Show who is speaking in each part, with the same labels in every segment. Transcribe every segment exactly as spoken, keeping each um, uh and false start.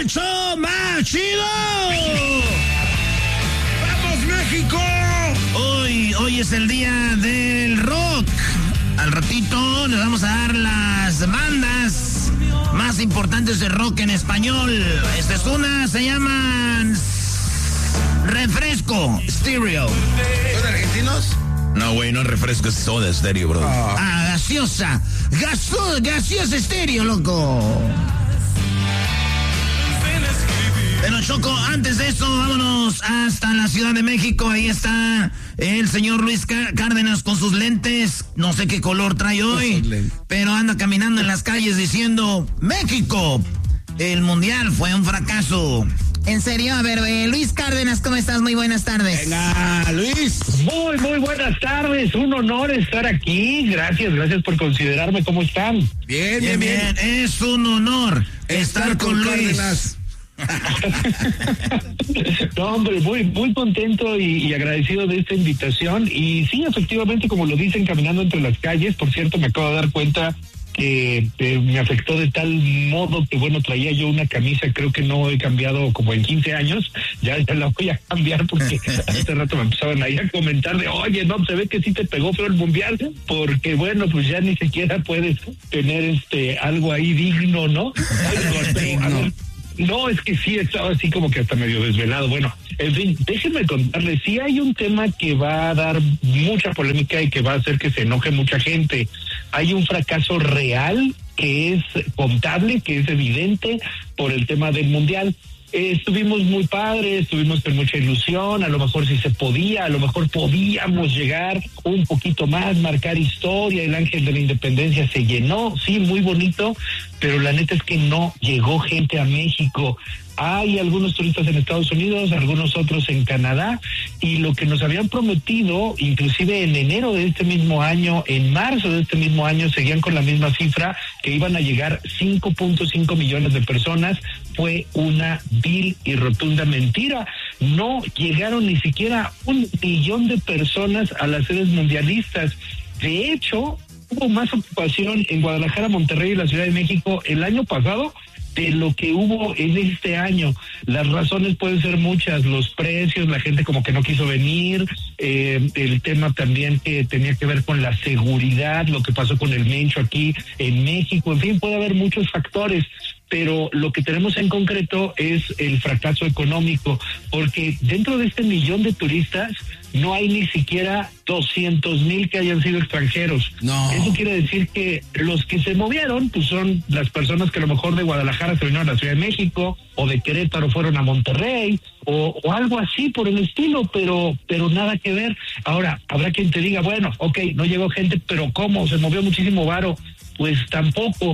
Speaker 1: el show más chido. ¡Vamos, México! Hoy, hoy es el día del rock. Al ratito les vamos a dar las bandas más importantes de rock en español. Esta es una, se llaman Refresco Stereo.
Speaker 2: ¿Son argentinos?
Speaker 1: No, güey, no es Refresco, es Soda Stereo, bro.
Speaker 2: Oh.
Speaker 1: Ah, gaseosa. Gaso, gaseosa Stereo, loco. Pero Choco, antes de eso, vámonos hasta la Ciudad de México. Ahí está el señor Luis Cárdenas con sus lentes. No sé qué color trae hoy, pero anda caminando en las calles diciendo: México, el mundial fue un fracaso.
Speaker 3: En serio, a ver, eh, Luis Cárdenas, ¿cómo estás? Muy buenas tardes.
Speaker 2: Venga, Luis.
Speaker 4: Muy, muy buenas tardes. Un honor estar aquí. Gracias, gracias por considerarme. ¿Cómo están?
Speaker 2: Bien,
Speaker 1: Bien,
Speaker 2: bien,
Speaker 1: bien.
Speaker 2: bien.
Speaker 1: Es un honor estar, estar con, con Luis. Cárdenas.
Speaker 4: No, hombre, muy, muy contento y, y agradecido de esta invitación. Y sí, efectivamente, como lo dicen, caminando entre las calles. Por cierto, me acabo de dar cuenta que eh, me afectó de tal modo que, bueno, traía yo una camisa, creo que no he cambiado como en quince años, ya, ya la voy a cambiar porque hace rato me empezaban ahí a comentar de, oye, no, se ve que sí te pegó feo el mundial, porque, bueno, pues ya ni siquiera puedes tener este algo ahí digno, ¿no? Digno. No, es que sí estaba así como que hasta medio desvelado. Bueno, en fin, déjenme contarles, sí hay un tema que va a dar mucha polémica y que va a hacer que se enoje mucha gente. Hay un fracaso real que es contable, que es evidente por el tema del mundial. Eh, estuvimos muy padres, estuvimos con mucha ilusión, a lo mejor sí se podía, a lo mejor podíamos llegar un poquito más, marcar historia, el Ángel de la Independencia se llenó, sí, muy bonito, pero la neta es que no llegó gente a México. Hay algunos turistas en Estados Unidos, algunos otros en Canadá, y lo que nos habían prometido, inclusive en enero de este mismo año, en marzo de este mismo año, seguían con la misma cifra, que iban a llegar cinco punto cinco millones de personas, fue una vil y rotunda mentira. No llegaron ni siquiera un millón de personas a las sedes mundialistas. De hecho, hubo más ocupación en Guadalajara, Monterrey y la Ciudad de México el año pasado de lo que hubo en este año. Las razones pueden ser muchas, los precios, la gente como que no quiso venir, eh, el tema también que tenía que ver con la seguridad, lo que pasó con el Mencho aquí en México, en fin, puede haber muchos factores, pero lo que tenemos en concreto es el fracaso económico, porque dentro de este millón de turistas no hay ni siquiera doscientos mil que hayan sido extranjeros.
Speaker 2: No.
Speaker 4: Eso quiere decir que los que se movieron pues son las personas que a lo mejor de Guadalajara se vinieron a la Ciudad de México, o de Querétaro fueron a Monterrey, o, o algo así por el estilo, pero pero nada que ver. Ahora, habrá quien te diga, bueno, ok, no llegó gente, pero ¿cómo? Se movió muchísimo varo. Pues tampoco.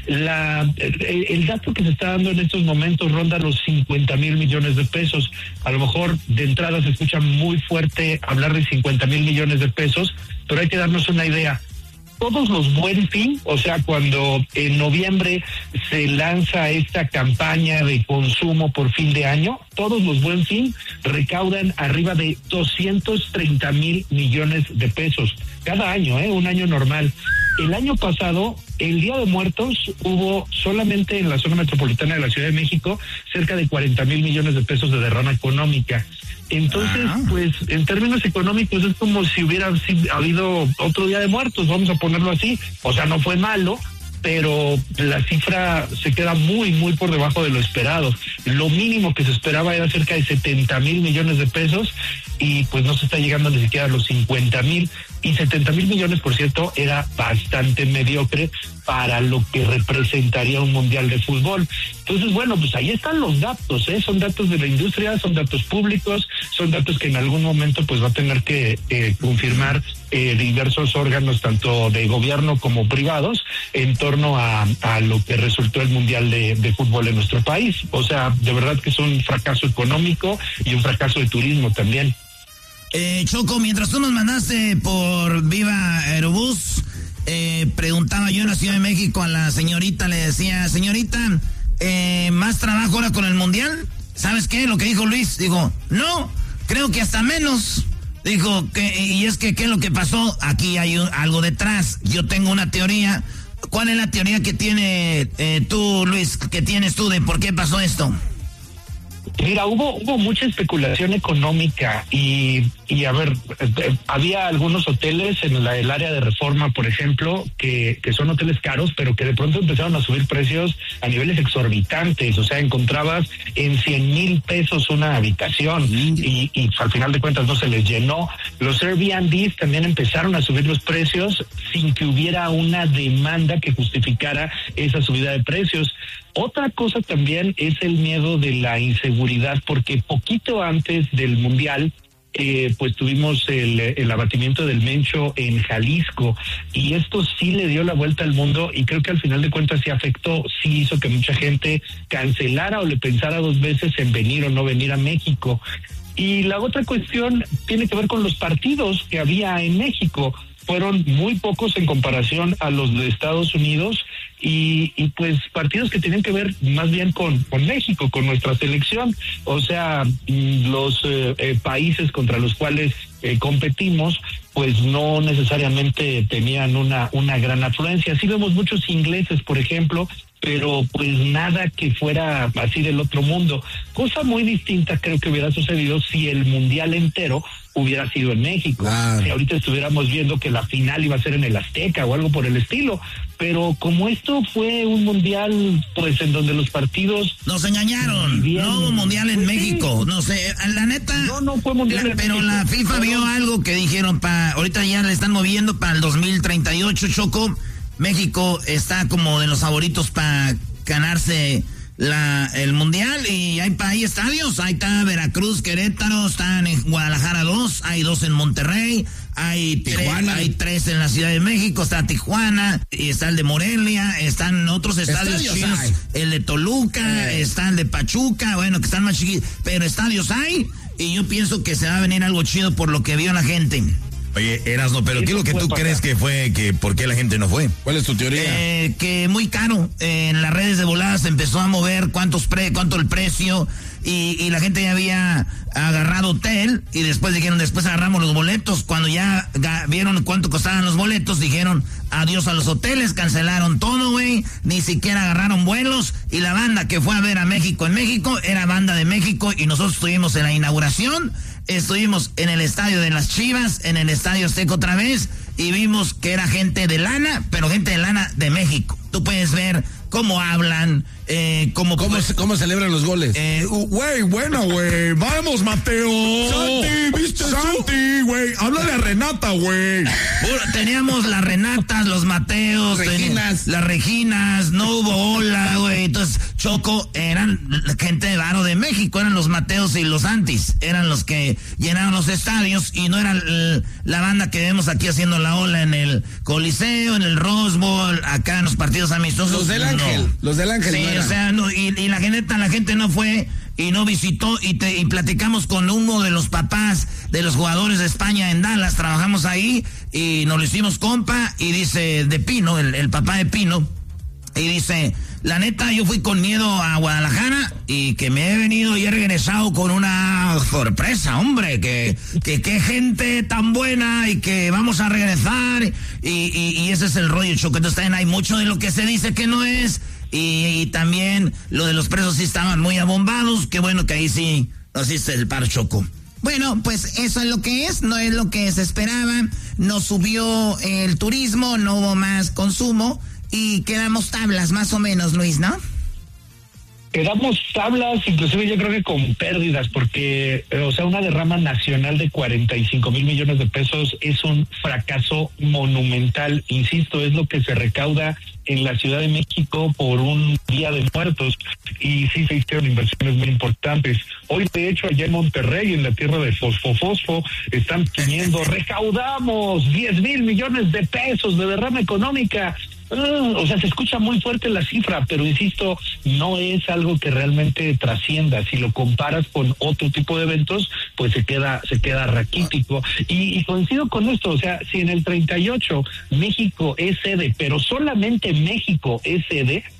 Speaker 4: La, el, el dato que se está dando en estos momentos ronda los cincuenta mil millones de pesos. A lo mejor de entrada se escucha muy fuerte hablar de cincuenta mil millones de pesos, pero hay que darnos una idea. Todos los Buen Fin, o sea, cuando en noviembre se lanza esta campaña de consumo por fin de año, todos los Buen Fin recaudan arriba de doscientos treinta mil millones de pesos cada año, ¿eh? Un año normal. El año pasado, el Día de Muertos, hubo solamente en la zona metropolitana de la Ciudad de México cerca de cuarenta mil millones de pesos de derrama económica. Entonces, ah. pues, en términos económicos es como si hubiera habido otro Día de Muertos, vamos a ponerlo así. O sea, no fue malo, pero la cifra se queda muy, muy por debajo de lo esperado. Lo mínimo que se esperaba era cerca de setenta mil millones de pesos y pues no se está llegando ni siquiera a los cincuenta mil. Y setenta mil millones, por cierto, era bastante mediocre para lo que representaría un mundial de fútbol. Entonces, bueno, pues ahí están los datos, ¿eh? Son datos de la industria, son datos públicos, son datos que en algún momento pues va a tener que eh, confirmar eh, diversos órganos, tanto de gobierno como privados, en torno a, a lo que resultó el mundial de, de fútbol en nuestro país. O sea, de verdad que es un fracaso económico y un fracaso de turismo también.
Speaker 1: Eh, Choco, mientras tú nos mandaste por Viva Aerobús, eh, preguntaba yo en la Ciudad de México a la señorita, le decía, señorita, eh, ¿más trabajo ahora con el Mundial? ¿Sabes qué? Lo que dijo Luis, dijo, no, creo que hasta menos. Dijo, que y es que, ¿qué es lo que pasó? Aquí hay un, algo detrás. Yo tengo una teoría. ¿cuál es la teoría que tiene eh, tú, Luis, que tienes tú de por qué pasó esto?
Speaker 4: Mira, hubo hubo mucha especulación económica y, y a ver, eh, había algunos hoteles en la, el área de Reforma, por ejemplo, que, que son hoteles caros, pero que de pronto empezaron a subir precios a niveles exorbitantes. O sea, encontrabas en cien mil pesos una habitación y, y al final de cuentas no se les llenó. Los Airbnbs también empezaron a subir los precios sin que hubiera una demanda que justificara esa subida de precios. Otra cosa también es el miedo de la inseguridad, porque poquito antes del Mundial, eh, pues tuvimos el, el abatimiento del Mencho en Jalisco, y esto sí le dio la vuelta al mundo, y creo que al final de cuentas sí afectó, sí hizo que mucha gente cancelara o le pensara dos veces en venir o no venir a México. Y la otra cuestión tiene que ver con los partidos que había en México. Fueron muy pocos en comparación a los de Estados Unidos y, y pues partidos que tenían que ver más bien con, con México, con nuestra selección. O sea, los eh, eh, países contra los cuales eh, competimos, pues no necesariamente tenían una, una gran afluencia. Sí vemos muchos ingleses, por ejemplo, pero pues nada que fuera así del otro mundo. Cosa muy distinta creo que hubiera sucedido si el mundial entero hubiera sido en México. Claro. Si ahorita estuviéramos viendo que la final iba a ser en el Azteca o algo por el estilo, pero como esto fue un mundial pues en donde los partidos...
Speaker 1: Nos engañaron, bien, no hubo mundial en pues México, sí. No sé, la neta...
Speaker 4: No, no fue mundial
Speaker 1: la,
Speaker 4: en
Speaker 1: Pero
Speaker 4: México.
Speaker 1: la FIFA vio algo que dijeron, pa, ahorita ya le están moviendo para el dos mil treinta y ocho, Choco. México está como de los favoritos para ganarse la el mundial y hay, hay estadios, ahí está Veracruz, Querétaro, están en Guadalajara dos, hay dos en Monterrey, hay tres, hay tres en la Ciudad de México, está Tijuana, y está el de Morelia, están otros estadios, estadios chinos, hay. El de Toluca, eh. está el de Pachuca, bueno, que están más chiquitos, pero estadios hay, y yo pienso que se va a venir algo chido por lo que vio la gente.
Speaker 2: Oye, Erasmo, pero ¿qué es lo que tú crees que fue, que por qué la gente no fue? ¿Cuál es tu teoría?
Speaker 1: Eh, que muy caro. Eh, en las redes de voladas se empezó a mover cuántos pre, cuánto el precio y, y la gente ya había agarrado hotel y después dijeron, después agarramos los boletos. Cuando ya vieron cuánto costaban los boletos, dijeron adiós a los hoteles, cancelaron todo, güey. Ni siquiera agarraron vuelos y la banda que fue a ver a México en México era banda de México y nosotros estuvimos en la inauguración. Estuvimos en el estadio de las Chivas, en el estadio Azteca otra vez, y vimos que era gente de lana, pero gente de lana de México. Tú puedes ver cómo hablan, eh, cómo...
Speaker 2: ¿Cómo,
Speaker 1: pues,
Speaker 2: ¿Cómo celebran los goles?
Speaker 5: Güey, eh, uh, bueno, güey, vamos, Mateo.
Speaker 2: Santi, ¿viste
Speaker 5: Santi, güey, háblale a Renata, güey.
Speaker 1: Teníamos las Renatas, los Mateos,
Speaker 2: Reginas.
Speaker 1: Las Reginas, no hubo ola, güey. Entonces, Choco, eran gente de varo de México, eran los Mateos y los Santis, eran los que llenaron los estadios y no era la banda que vemos aquí haciendo la ola en el Coliseo, en el Rose Bowl, acá en los partidos amistosos.
Speaker 2: Los del Ángel,
Speaker 1: no.
Speaker 2: los del Ángel.
Speaker 1: Sí,
Speaker 2: no
Speaker 1: o sea, no, y, y la gente, la gente no fue y no visitó y, te, y platicamos con uno de los papás de los jugadores de España en Dallas, trabajamos ahí y nos lo hicimos compa y dice, de Pino, el, el papá de Pino, y dice, la neta, yo fui con miedo a Guadalajara y que me he venido y he regresado con una sorpresa, hombre, que que qué gente tan buena y que vamos a regresar y, y, y ese es el rollo, Choco. Entonces también hay mucho de lo que se dice que no es y, y también lo de los presos sí estaban muy abombados, qué bueno que ahí sí nos hiciste el par, Choco.
Speaker 3: Bueno, pues eso es lo que es, no es lo que se esperaba, no subió el turismo, no hubo más consumo y quedamos tablas más o menos, Luis, ¿no?
Speaker 4: Quedamos tablas, inclusive yo creo que con pérdidas, porque, o sea, una derrama nacional de cuarenta y cinco mil millones de pesos es un fracaso monumental. Insisto, es lo que se recauda en la Ciudad de México por un Día de Muertos, y sí se hicieron inversiones muy importantes. Hoy, de hecho, allá en Monterrey, en la tierra de Fosfo Fosfo, están teniendo, recaudamos diez mil millones de pesos de derrama económica. Uh, o sea, se escucha muy fuerte la cifra, pero insisto, no es algo que realmente trascienda. Si lo comparas con otro tipo de eventos, pues se queda se queda raquítico. Y, y coincido con esto, o sea, si en el treinta y ocho México es sede, pero solamente México es sede,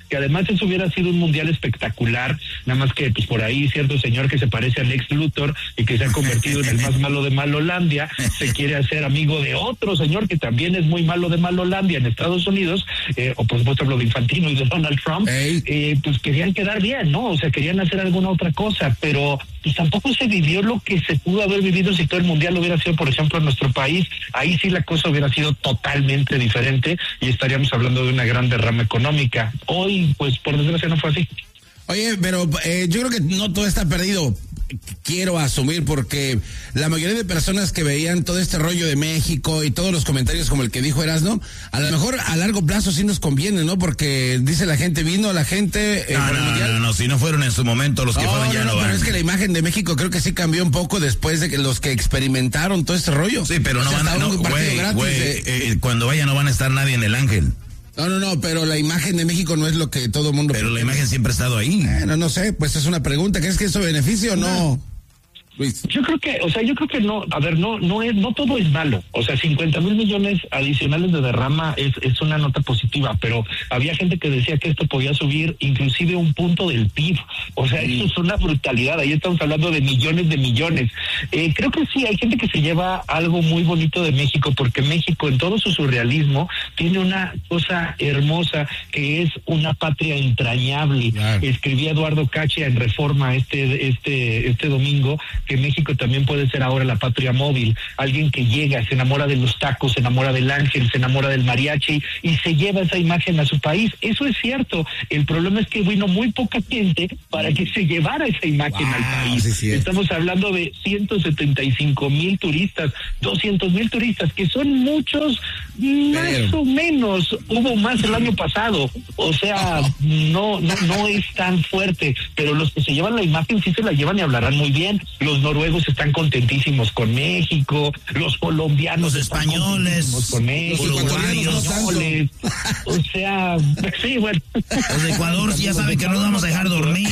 Speaker 4: que además eso hubiera sido un mundial espectacular, nada más que pues por ahí cierto señor que se parece al ex Luthor y que se ha convertido en el más malo de Malolandia, se quiere hacer amigo de otro señor que también es muy malo de Malolandia en Estados Unidos, eh, o por supuesto hablo de Infantino y de Donald Trump, hey. eh, pues querían quedar bien, ¿no? O sea, querían hacer alguna otra cosa, pero pues tampoco se vivió lo que se pudo haber vivido si todo el mundial hubiera sido, por ejemplo, en nuestro país. Ahí sí la cosa hubiera sido totalmente diferente y estaríamos hablando de una gran derrama económica. Hoy, pues por desgracia no fue así.
Speaker 6: Oye, pero eh, yo creo que no todo está perdido. Quiero asumir, porque la mayoría de personas que veían todo este rollo de México y todos los comentarios como el que dijo Erasmo, a lo mejor a largo plazo sí nos conviene, ¿no? Porque dice la gente, vino la gente... Eh,
Speaker 2: no, no, no, no, no, si no fueron en su momento, los que no, fueron ya no, no, no van.
Speaker 6: Pero es que la imagen de México creo que sí cambió un poco después de que los que experimentaron todo este rollo.
Speaker 2: Sí, pero o no sea, van a... No, güey, güey, de... eh, cuando vaya no van a estar nadie en el Ángel.
Speaker 6: No, no, no, pero la imagen de México no es lo que todo el mundo...
Speaker 2: Pero la imagen siempre ha estado ahí.
Speaker 6: Eh, no, no sé, pues es una pregunta. ¿Crees que eso beneficia o no?
Speaker 4: Luis. Yo creo que, o sea, yo creo que no, a ver, no, no es, no todo es malo. O sea, cincuenta mil millones adicionales de derrama es, es una nota positiva, pero había gente que decía que esto podía subir inclusive un punto del P I B. O sea, sí. Eso es una brutalidad. Ahí estamos hablando de millones de millones. Eh, creo que sí, hay gente que se lleva algo muy bonito de México, porque México en todo su surrealismo tiene una cosa hermosa que es una patria entrañable. Claro. Escribía Eduardo Cacha en Reforma este, este, este domingo, que México también puede ser ahora la patria móvil, alguien que llega, se enamora de los tacos, se enamora del ángel, se enamora del mariachi y se lleva esa imagen a su país. Eso es cierto. El problema es que vino muy poca gente para que se llevara esa imagen wow, al país. Sí, sí. Estamos hablando de ciento setenta y cinco mil turistas, doscientos mil turistas, que son muchos, más Pero... o menos. Hubo más el año pasado. O sea, oh. no, no, no es tan fuerte, pero los que se llevan la imagen sí se la llevan y hablarán muy bien. Los noruegos están contentísimos con México, los colombianos,
Speaker 1: los españoles,
Speaker 4: con México,
Speaker 1: los uruguayos,
Speaker 4: soles, o sea, sí, bueno.
Speaker 1: Los de Ecuador ya saben que no nos vamos a dejar dormir.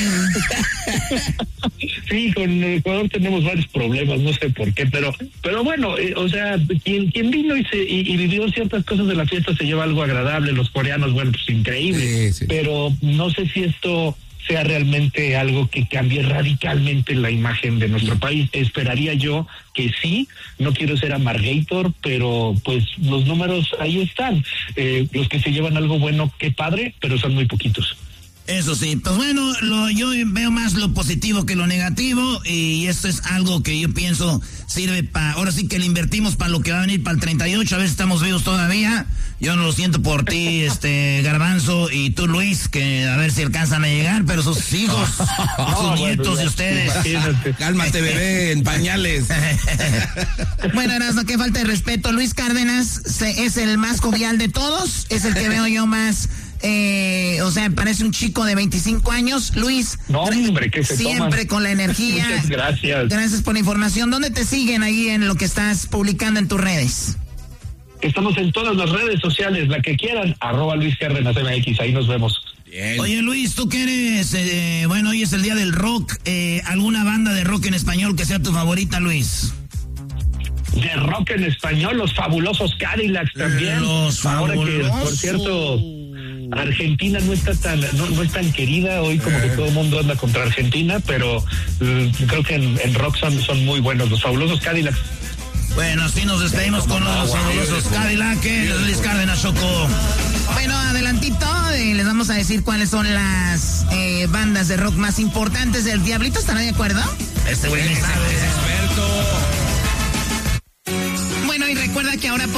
Speaker 4: Sí, con Ecuador tenemos varios problemas, no sé por qué, pero pero bueno, eh, o sea, quien quien vino y, se, y, y vivió ciertas cosas de la fiesta se lleva algo agradable. Los coreanos, bueno, pues increíble, sí, sí. Pero no sé si esto sea realmente algo que cambie radicalmente la imagen de nuestro país. Esperaría yo que sí, no quiero ser amargator, pero pues los números ahí están. Eh, los que se llevan algo bueno, qué padre, pero son muy poquitos.
Speaker 1: Eso sí, pues bueno, lo, yo veo más lo positivo que lo negativo, y esto es algo que yo pienso sirve para, ahora sí que le invertimos para lo que va a venir para el treinta y ocho, a veces estamos vivos todavía. Yo no lo siento por ti, este Garbanzo, y tú, Luis, que a ver si alcanzan a llegar, pero sus hijos, sus oh, nietos bueno, y ustedes.
Speaker 6: Imagínate. Cálmate, bebé, en pañales.
Speaker 3: Bueno, Erasmo, qué falta de respeto. Luis Cárdenas se, es el más jovial de todos, es el que veo yo más... Eh, o sea, parece un chico de veinticinco años. Luis,
Speaker 4: no, hombre, que se
Speaker 3: siempre
Speaker 4: toman.
Speaker 3: Con la energía.
Speaker 4: Muchas gracias.
Speaker 3: Gracias por la información. ¿Dónde te siguen ahí en lo que estás publicando en tus redes?
Speaker 4: Estamos en todas las redes sociales, la que quieran, arroba Luis Cárdenas M X, ahí nos vemos.
Speaker 1: Bien. Oye, Luis, tú que eres, eh, bueno, hoy es el día del rock, eh, ¿alguna banda de rock en español que sea tu favorita, Luis?
Speaker 4: De rock en español, los fabulosos Cadillacs también.
Speaker 1: Los
Speaker 4: Ahora
Speaker 1: fabulosos.
Speaker 4: que, por cierto, Argentina no está tan no, no es tan querida hoy, como que todo el mundo anda contra Argentina, pero uh, creo que en, en rock son, son muy buenos los fabulosos Cadillacs.
Speaker 1: Bueno, así nos despedimos con los fabulosos Cadillacs. Luis Cárdenas, Choco.
Speaker 3: Bueno, adelantito, eh, les vamos a decir cuáles son las eh, bandas de rock más importantes. ¿El Diablito estará de acuerdo?
Speaker 1: Este güey es experto.
Speaker 3: Bueno, y recuerda que ahora